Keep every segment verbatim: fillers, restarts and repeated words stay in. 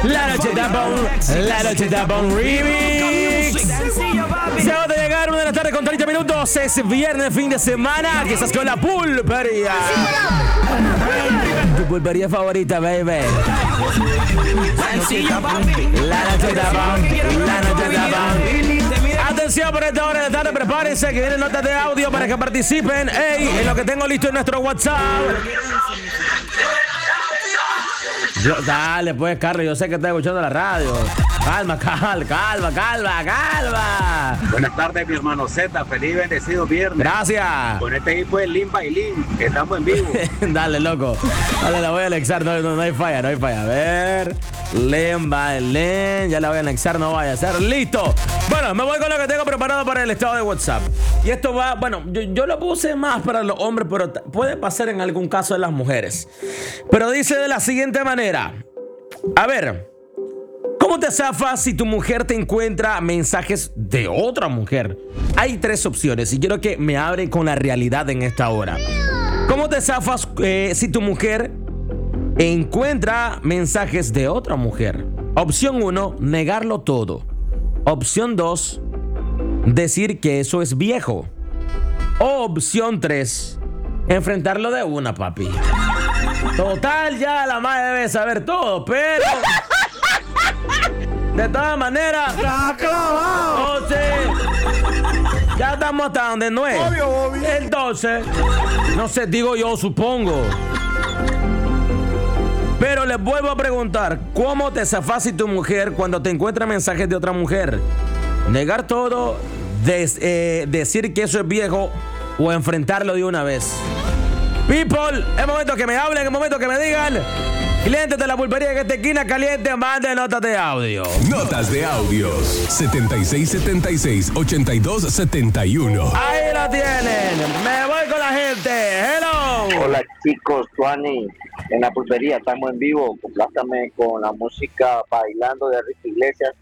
La noche tapón, la noche tapón remix. Se va a llegar una de la tarde con treinta minutos. Es viernes, fin de semana. Que estás con la pulpería. Tu pulpería favorita, baby. La noche tapón, la noche tapón. Atención por esta hora de la tarde, prepárense que vienen notas de audio para que participen. Ey, en lo que tengo listo en nuestro WhatsApp. Yo, dale, pues, Carlos, yo sé que estás escuchando la radio. Calma, calma, calma, calma, calma. Buenas tardes, mi hermano Z. Feliz y bendecido viernes. Gracias. Con este equipo de Lin Bailín, que estamos en vivo. Dale, loco. Dale, la voy a anexar. No, no, no hay falla, no hay falla. A ver. Lin Bailín. Ya la voy a anexar, no vaya a ser. Listo. Bueno, me voy con lo que tengo preparado para el estado de WhatsApp. Y esto va, bueno, yo, yo lo puse más para los hombres, pero puede pasar en algún caso de las mujeres. Pero dice de la siguiente manera. A ver. ¿Cómo te zafas si tu mujer te encuentra mensajes de otra mujer? Hay tres opciones y quiero que me abren con la realidad en esta hora. ¿Cómo te zafas eh, si tu mujer encuentra mensajes de otra mujer? Opción uno, negarlo todo. Opción dos, decir que eso es viejo. O opción tres, enfrentarlo de una, papi. Total, ya la madre debe saber todo, pero... de todas maneras, oh, sí, ya estamos hasta donde no es. Obvio, obvio. Entonces, no sé, digo yo, supongo. Pero les vuelvo a preguntar, ¿cómo te zafas si tu mujer cuando te encuentra mensajes de otra mujer? Negar todo, des, eh, decir que eso es viejo o enfrentarlo de una vez. People, es momento que me hablen, es momento que me digan. Clientes de la pulpería que te esquina caliente, mande notas de audio. Notas de audios setenta y seis setenta y seis ochenta y dos setenta y uno. Ahí lo tienen. Me voy con la gente. Hello. Hola chicos, Tuani. En la pulpería estamos en vivo. Complázcame con la música Bailando de Enrique Iglesias.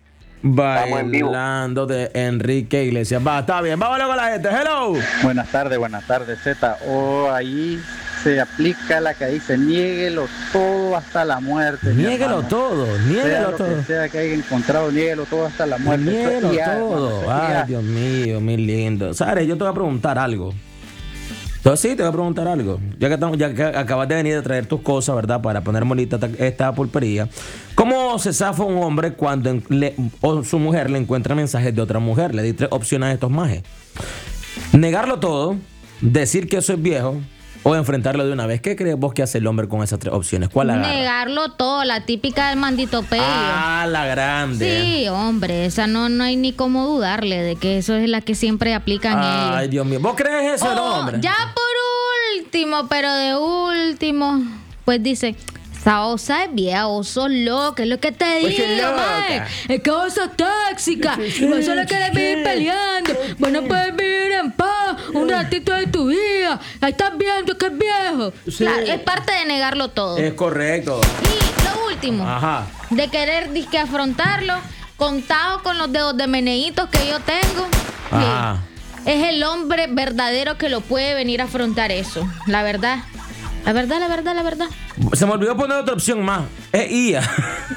Bailando de Enrique Iglesias. Va, está bien. Vámonos con la gente. Hello. Buenas tardes, buenas tardes, Z. O oh, ahí se aplica la que dice niéguelo todo hasta la muerte. Niéguelo todo, niéguelo todo. Sea lo que sea que haya encontrado, niéguelo todo hasta la muerte. Niéguelo todo. Ay, Dios mío, mi lindo. Sare, yo te voy a preguntar algo. Entonces sí, te voy a preguntar algo. Ya que, estamos, ya que acabas de venir a traer tus cosas, ¿verdad? Para poner bonita esta pulpería. ¿Cómo se zafa un hombre cuando le, o su mujer le encuentra mensajes de otra mujer? Le di tres opciones a estos majes. Negarlo todo, decir que eso es viejo o enfrentarlo de una vez. ¿Qué crees vos que hace el hombre con esas tres opciones? ¿Cuál agarra? Negarlo todo, la típica del manditopedio. Ah, la grande. Sí, hombre, esa no, no hay ni cómo dudarle de que eso es la que siempre aplican Ay, ellos. Ay, Dios mío. ¿Vos crees eso, oh, no, hombre? Ya por último, pero de último, pues dice... Esa osa es vieja, oso loca, es lo que te Pues digo, mae. Es que osa tóxica. Y vos solo querés vivir peleando. Vos no puedes vivir en paz un ratito de tu vida. Ahí estás viendo que es viejo. Sí. Claro, es parte de negarlo todo. Es correcto. Y lo último, Ajá. de querer disque afrontarlo, contado con los dedos de meneitos que yo tengo. Ajá. Sí, es el hombre verdadero que lo puede venir a afrontar eso. La verdad. La verdad, la verdad, la verdad. Se me olvidó poner otra opción más. Es I A.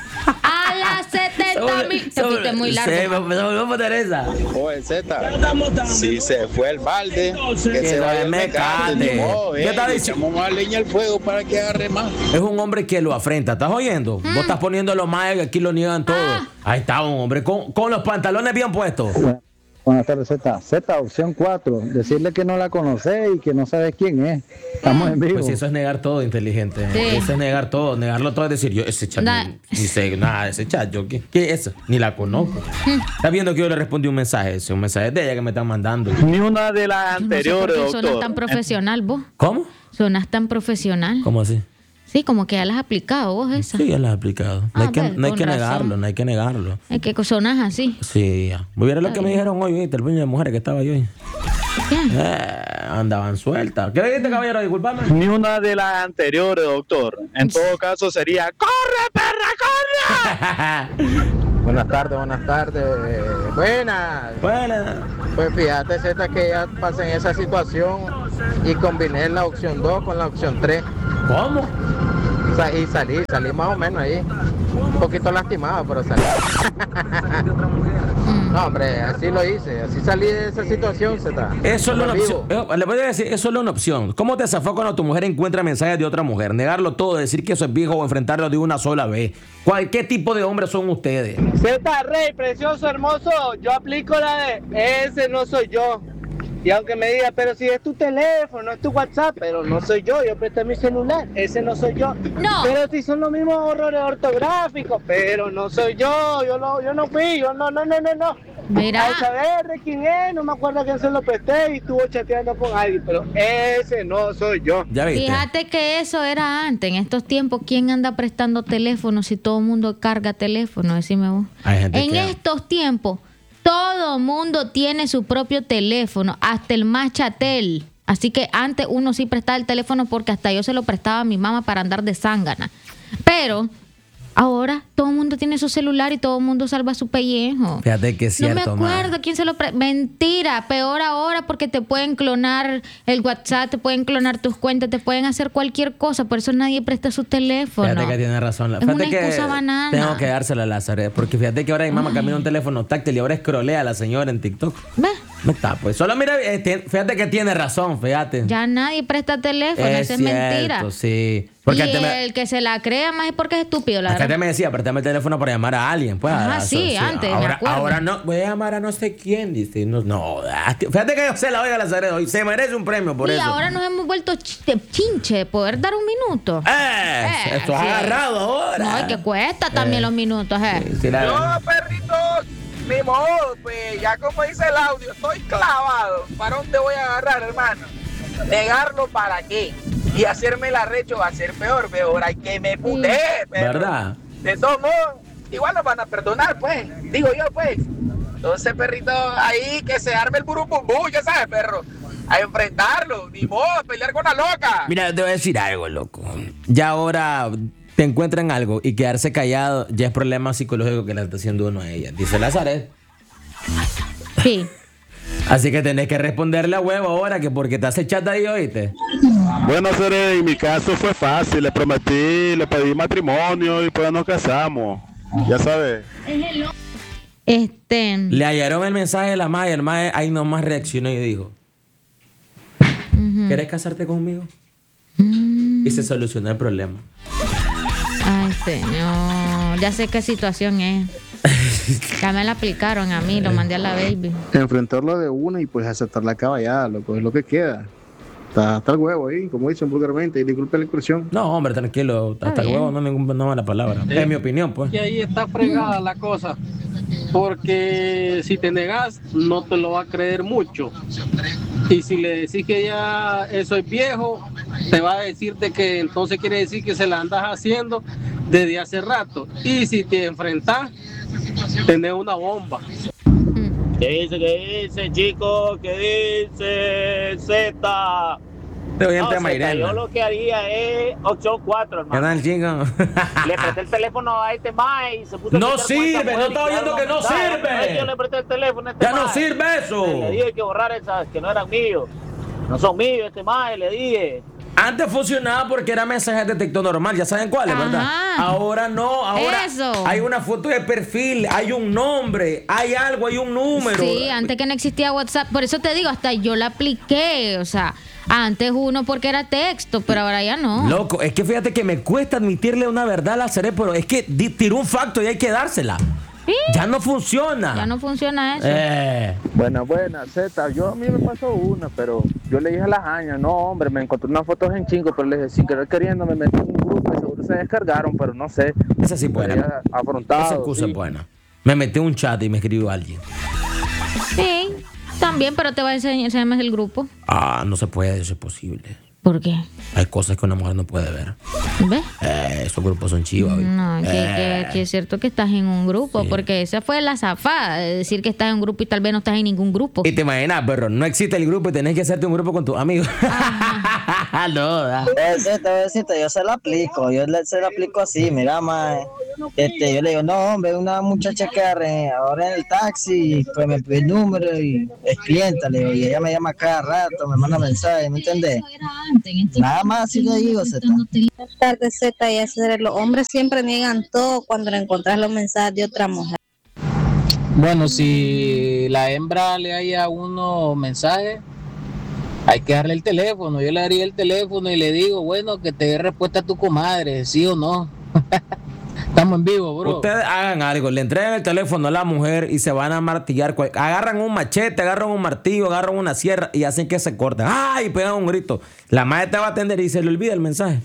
A las setenta mil. Te fuiste muy largo. Sí, me, me volvió a poner esa. Oye, Z, si se fue el balde, que, que se vaya el el mecate. mecate. Oh, ¿Qué eh, está le diciendo? echamos más leña al fuego para que agarre más. Es un hombre que lo afrenta. ¿Estás oyendo? Mm. Vos estás poniendo los más que aquí lo niegan todo. Ah. Ahí está un hombre con, con los pantalones bien puestos. Buenas tardes, Z. Z, opción cuatro. Decirle que no la conoces y que no sabes quién es. Estamos en vivo. Pues eso es negar todo, inteligente. Sí. Eso es negar todo. Negarlo todo es decir, yo ese chat, nah. ni, ni sé nada de ese chat. Yo, ¿qué, ¿Qué es eso? Ni la conozco. ¿Estás viendo que yo le respondí un mensaje? Ese un mensaje de ella que me están mandando. Ni una de las anteriores, no sé por qué doctor. Sonas tan profesional, vos. ¿Cómo? Sonas tan profesional. ¿Cómo así? Sí, como que ya las has aplicado vos esa. Sí, ya las he aplicado. No Ah, hay que, pues, no hay que razón. negarlo, no hay que negarlo. Es que sonas así. Sí, ya. Muy bien lo que me dijeron hoy, ¿viste? El puño de mujeres que estaba yo hoy. ¿Qué? Eh, andaban sueltas. ¿Qué dijiste, caballero? Disculpame. Ni una de las anteriores, doctor. En todo caso sería ¡corre, perra, corre! Buenas tardes, buenas tardes. Buenas. Buenas. Pues fíjate, Z, que ya pasé en esa situación y combiné la opción dos con la opción tres. ¿Cómo? Y salí, salí más o menos ahí. un poquito lastimado, pero salí. No, hombre, así lo hice, así salí de esa situación, Zeta. Eso es Como una vivo. opción. Eh, Le voy a decir, eso es una opción. ¿Cómo te zafó cuando tu mujer encuentra mensajes de otra mujer? Negarlo todo, decir que eso es viejo o enfrentarlo de una sola vez. ¿Cuál, ¿Qué tipo de hombres son ustedes? Zeta, rey, precioso, hermoso, yo aplico la de ese no soy yo. Y aunque me diga, pero si es tu teléfono, es tu WhatsApp, pero no soy yo, yo presté mi celular, ese no soy yo. No. Pero si son los mismos errores ortográficos, pero no soy yo, yo no, yo no fui, yo no, no, no, no, no. Mira. Al saber de quién es, no me acuerdo a quién se lo presté y estuvo chateando con alguien, pero ese no soy yo. ¿Ya viste? Fíjate que eso era antes. En estos tiempos, ¿quién anda prestando teléfono si todo el mundo carga teléfono? Decime vos. Hay gente En que- estos tiempos, todo mundo tiene su propio teléfono, hasta el más chatel. Así que antes uno sí prestaba el teléfono porque hasta yo se lo prestaba a mi mamá para andar de zángana. Pero ahora todo el mundo tiene su celular y todo el mundo salva su pellejo. Fíjate que es cierto, No me acuerdo madre. quién se lo... Pre Mentira, peor ahora porque te pueden clonar el WhatsApp, te pueden clonar tus cuentas, te pueden hacer cualquier cosa. Por eso nadie presta su teléfono. Fíjate que tiene razón. Es Fíjate una que excusa banana. tengo que dársela a Lázaro, porque fíjate que ahora mi mamá camina un teléfono táctil y ahora escrolea a la señora en TikTok. Ve, No está, pues. Solo mira, eh, te- fíjate que tiene razón, fíjate. ya nadie presta teléfono, es eso es cierto, mentira. sí. Y Porque antes me, el que se la crea más es porque es estúpido, la antes verdad. me decía, préstame el teléfono para llamar a alguien. Pues, Ajá, a- sí, antes, me Ahora, acuerdo. ahora no, voy a llamar a no sé quién, dice. No, no, ah, tío, fíjate que yo se la oiga a Lazaredo y se merece un premio por y eso. ahora nos hemos vuelto ch- de chinche de poder dar un minuto. ¡Eh! Eh, Esto es sí. agarrado ahora. No, es que cuesta también los minutos, eh. Sí, la- No, perritos, ni modo, pues ya como dice el audio, estoy clavado. ¿Para dónde voy a agarrar, hermano? ¿Negarlo para qué? Y hacerme el arrecho va a ser peor, peor. Hay que me puté, perro. ¿Verdad? De todos modos, igual nos van a perdonar, pues. Digo yo, pues. Entonces, perrito, ahí que se arme el burumbumbu, ya sabes, perro. A enfrentarlo, ni modo, a pelear con la loca. Mira, te voy a decir algo, loco. Ya ahora te encuentran algo y quedarse callado ya es problema psicológico que le está haciendo uno a ella. Dice Lazaret. Sí. Así que tenés que responderle a huevo ahora que porque te hace chat ahí, ¿oíste? Bueno, Cere, en mi caso fue fácil. Le prometí, le pedí matrimonio y pues nos casamos. Ya sabes. Este. Le hallaron el mensaje de la madre y el madre ahí nomás reaccionó y dijo: ¿querés casarte conmigo? Y se solucionó el problema. Ay, señor. Ya sé qué situación es. Ya me la aplicaron a mí, lo mandé a la baby. Enfrentarlo de una y pues aceptar la caballada, loco, es lo que queda. Está, está el huevo ahí, como dicen vulgarmente, y disculpe la incursión. No, hombre, tranquilo. Hasta el bien. huevo no es ningún no mala palabra. Es mi opinión, pues. Y ahí está fregada la cosa, porque si te negas no te lo va a creer mucho, y si le decís que ya eso es viejo, te va a decir de que entonces quiere decir que se la andas haciendo desde hace rato, y si te enfrentas tenés una bomba. ¿Qué dice, qué dice, chicos? ¿Qué dice Z? Te voy a No, tema, Zeta, Irene. yo lo que haría es ocho cuatro, ¿Qué hermano. tal, chingo? Le presté el teléfono a este mae y se puso a ¡No chatear con esta sirve! mujer ¡No y está oyendo quedaron que no mensajes. sirve! Ay, Yo le presté el teléfono a este ¡Ya no mae. sirve eso! Le dije que borrar esas que no eran míos. No son míos este mae, le dije. Antes funcionaba porque era mensaje de texto normal, ya saben cuál es, ¿verdad? Ajá. Ahora no, ahora Eso. hay una foto de perfil, hay un nombre, hay algo, hay un número. Sí, antes que no existía WhatsApp. Por eso te digo, hasta yo la apliqué. O sea, antes uno porque era texto, pero ahora ya no. Loco, es que fíjate que me cuesta admitirle una verdad a la Cere, pero es que di- tiró un facto y hay que dársela. Sí. Ya no funciona. Ya no funciona eso. Eh, Buena, buena, Z, yo a mí me pasó una, pero yo le dije a las años, no hombre, me encontré unas fotos en chingo, pero le dije, sin querer queriendo, me metí en un grupo y seguro se descargaron, pero no sé. esa sí es buena. Ella afrontado, Esa excusa sí. es buena. Me metí en un chat y me escribió alguien. Sí, también, pero te va a enseñar, se llama el grupo. Ah, no se puede, eso es posible. ¿Por qué? Hay cosas que una mujer no puede ver. ¿Ves? Eh, esos grupos son chivas. ¿oí? No, que, Eh. que- que es cierto que estás en un grupo, Sí. porque esa fue la zafada de decir que estás en un grupo y tal vez no estás en ningún grupo. Y te imaginas, pero no existe el grupo y tenés que hacerte un grupo con tus amigos. Ajá. No, da. Besito, besito, yo se la aplico, yo le, se la aplico así, mira, mae. Este, yo le digo, no, hombre, una muchacha que arre, ahora en el taxi, pues me pide el número y es clienta, le digo, y ella me llama cada rato, me manda mensajes, ¿me entiendes? Nada más así le digo, Zeta. Buenas tardes, Zeta, y hacer los hombres siempre niegan todo cuando le encuentras los mensajes de otra mujer. Bueno, si la hembra le haya uno mensaje, hay que darle el teléfono. Yo le daría el teléfono y le digo, bueno, que te dé respuesta a tu comadre, sí o no. Estamos en vivo, bro. Ustedes hagan algo, le entregan el teléfono a la mujer y se van a martillar. Agarran un machete, agarran un martillo, agarran una sierra y hacen que se corten. ¡Ay! Pegan un grito. La madre te va a atender y se le olvida el mensaje.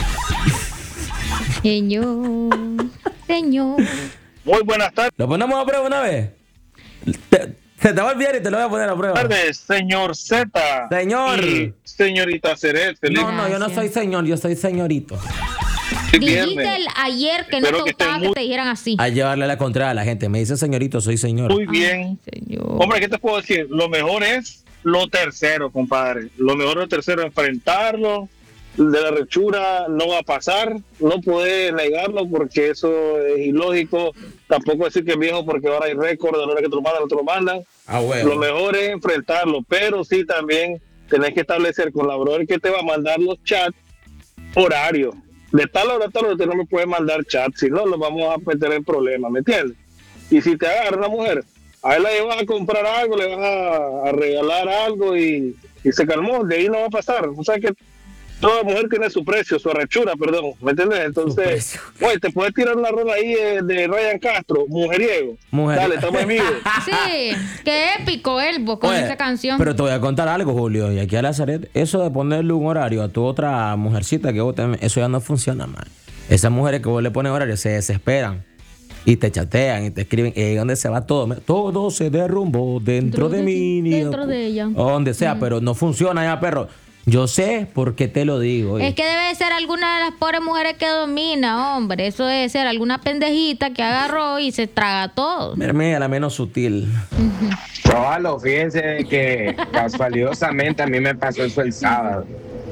Señor, señor. Muy buenas tardes. ¿Lo ponemos a prueba una vez? Te, se te va a olvidar y te lo voy a poner a prueba. Buenas tardes, señor Z. Señor. Y señorita Ceret. No, no, yo no soy señor, yo soy señorito. Dijiste el ayer que no te gustaba que te dijeran así. A llevarle la contraria a la gente. Me dice señorito, soy señor. Muy bien. Ay, hombre, ¿qué te puedo decir? Lo mejor es lo tercero, compadre. Lo mejor es lo tercero, enfrentarlo. De la rechura no va a pasar. No puedes negarlo porque eso es ilógico. Tampoco decir que es viejo porque ahora hay récord. De la hora que te lo mandan, te lo mandan. Ah, bueno. Lo mejor es enfrentarlo. Pero sí también tenés que establecer con la brother que te va a mandar los chats horario. De tal hora a tal hora usted no me puede mandar chat, si no, nos vamos a meter en problemas, ¿me entiendes? Y si te agarra una mujer, a él la llevas a comprar algo, le vas a, a regalar algo y, y se calmó, de ahí no va a pasar. O sea que toda mujer tiene su precio, su arrechura, perdón, ¿me entiendes? Entonces, güey, te puedes tirar una rola ahí de, de Ryan Castro, mujeriego. Mujer. Dale, estamos en vivo. Sí, qué épico él con Oye, esa canción. Pero te voy a contar algo, Julio, y aquí a Lazaret, eso de ponerle un horario a tu otra mujercita que vos también, eso ya no funciona, man. Esas mujeres que vos le pones horario se desesperan y te chatean y te escriben, ¿y dónde se va todo? Todo se derrumbó dentro, dentro de, de mí. Dentro de ella. O donde sea, mm. pero no funciona ya, perro. Yo sé por qué te lo digo. Oye. Es que debe ser alguna de las pobres mujeres que domina, hombre. Eso debe ser alguna pendejita que agarró y se traga todo. Mira, la menos sutil. Chavalo, fíjense que casualidosamente a mí me pasó eso el sábado.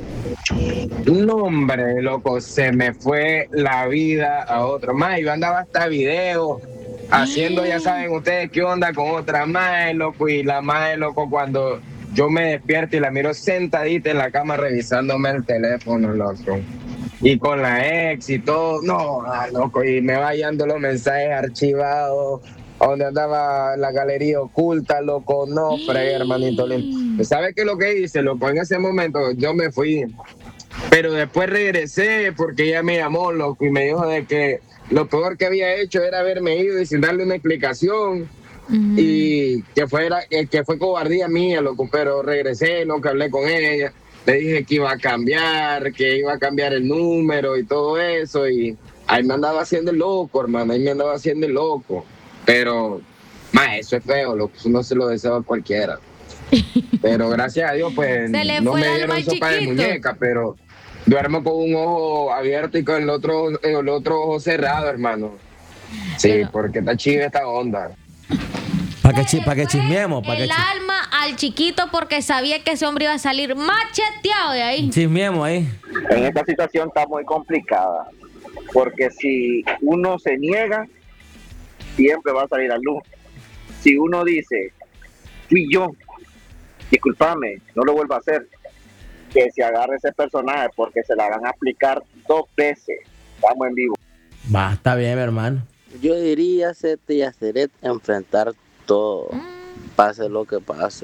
No, hombre, loco, se me fue la vida a otro. Más, yo andaba hasta video haciendo, ya saben ustedes qué onda con otra más, loco, y la más, loco, cuando yo me despierto y la miro sentadita en la cama revisándome el teléfono, loco. Y con la ex y todo, no, ah, loco, y me va hallando los mensajes archivados, donde andaba la galería oculta, loco, no, fregué, hermanito. ¿Sabes qué es lo que hice, loco? En ese momento yo me fui, pero después regresé porque ella me llamó, loco, y me dijo de que lo peor que había hecho era haberme ido y sin darle una explicación. Uh-huh. Y que fue, que fue cobardía mía, loco, pero regresé, lo que hablé con ella, le dije que iba a cambiar, que iba a cambiar el número y todo eso, y ahí me andaba haciendo el loco, hermano, ahí me andaba haciendo el loco, pero, ma, eso es feo, loco, eso no se lo deseo a cualquiera, pero gracias a Dios, pues, no me dieron sopa de muñeca, pero duermo con un ojo abierto y con el otro, el otro ojo cerrado, hermano, sí, pero, porque está chida esta onda. Para que, chi, pa que chismeemos. Pa el que alma al chiquito porque sabía que ese hombre iba a salir macheteado de ahí. Chismeemos ahí. En esta situación está muy complicada. Porque si uno se niega, siempre va a salir a luz. Si uno dice, fui yo, discúlpame, no lo vuelvo a hacer, que se agarre ese personaje porque se la van a aplicar dos veces. Estamos en vivo. Va, está bien, mi hermano. Yo diría, Zeta y Aceret, enfrentar todo, pase lo que pase.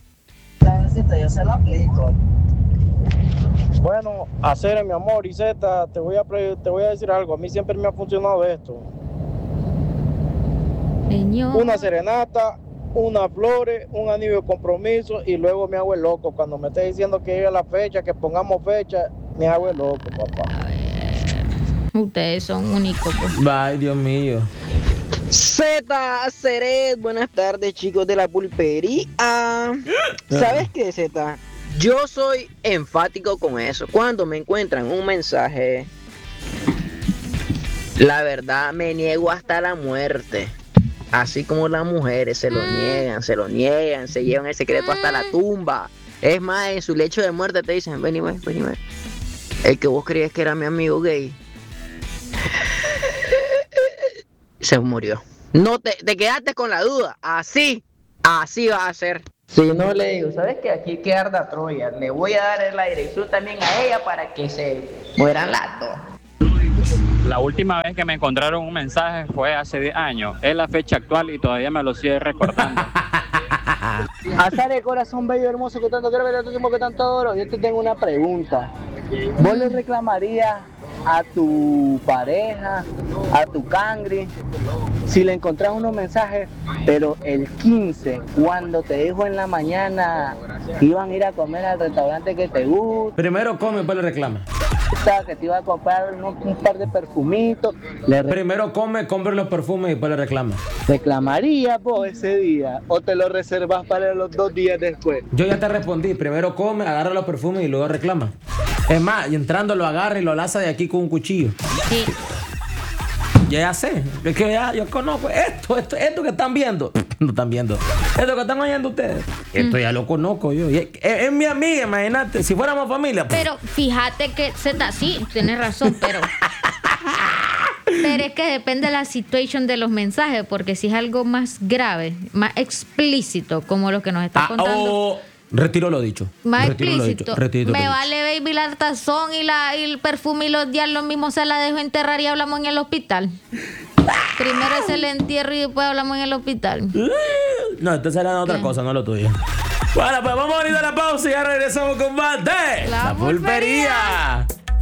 Yo se lo aplico. Bueno, Aceret, mi amor, y Zeta, te voy a te voy a decir algo. A mí siempre me ha funcionado esto. Señor. Una serenata, unas flores, un anillo de compromiso y luego me hago el loco. Cuando me esté diciendo que llegue la fecha, que pongamos fecha, me hago el loco, papá. Ustedes son únicos, pues. Ay, Dios mío. Zeta, Aceret, buenas tardes, chicos de la pulpería. ¿Sabes qué, Zeta? Yo soy enfático con eso. Cuando me encuentran un mensaje, la verdad me niego hasta la muerte. Así como las mujeres se lo niegan, se lo niegan, se llevan el secreto hasta la tumba. Es más, en su lecho de muerte te dicen, vení, ven, vení, ven. El que vos creías que era mi amigo gay se murió. No te, te quedaste con la duda. Así, así va a ser. Si no le digo, ¿sabes qué? Aquí que arda Troya. Le voy a dar la dirección también a ella para que se mueran las dos. La última vez que me encontraron un mensaje fue hace diez años. Es la fecha actual y todavía me lo sigue recordando. Azar de corazón bello, hermoso, que tanto quiero ver tanto tiempo que tanto adoro. Yo te tengo una pregunta. ¿Vos le reclamarías a tu pareja, a tu cangre, si le encontrás unos mensajes, pero el quince, cuando te dijo en la mañana iban a ir a comer al restaurante que te gusta? Primero come y después le reclama. Que te iba a comprar un, un par de perfumitos. Le re- Primero come, compra los perfumes y después le reclama. ¿Reclamarías vos ese día o te lo reservas para los dos días después? Yo ya te respondí. Primero come, agarra los perfumes y luego reclama. Es más, y entrando lo agarra y lo laza de aquí con un cuchillo. Sí. Ya, ya sé. Es que ya yo conozco esto, esto, esto que están viendo. No están viendo. Esto que están oyendo ustedes. Esto ya lo conozco yo. Es, es, es mi amiga, imagínate. Si fuéramos familia. Pues. Pero fíjate que Z, sí, tienes razón, pero. Pero es que depende de la situación de los mensajes, porque si es algo más grave, más explícito, como lo que nos está Ah, contando. oh, retiro lo dicho. Más Retiro lo explícito. dicho. Retiro lo Me dicho. vale baby la tazón y, la, y el perfume y los días lo mismo se la dejo enterrar y hablamos en el hospital. Primero es el entierro y después hablamos en el hospital. No, esto será otra cosa, no lo tuyo. Bueno, pues vamos a ir a la pausa y ya regresamos con más de La La Pulpería.